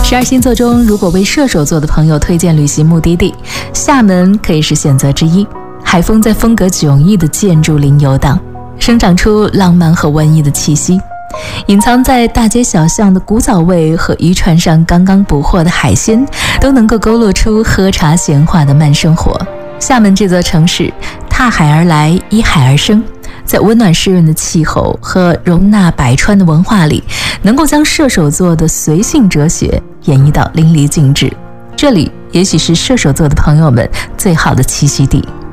12星座中，如果为射手座的朋友推荐旅行目的地，厦门可以是选择之一。海风在风格迥异的建筑林游荡，生长出浪漫和文艺的气息。隐藏在大街小巷的古早味和渔船上刚刚捕获的海鲜，都能够勾勒出喝茶闲话的慢生活。厦门这座城市，踏海而来，依海而生，在温暖湿润的气候和容纳百川的文化里，能够将射手座的随性哲学演绎到淋漓尽致。这里也许是射手座的朋友们最好的栖息地。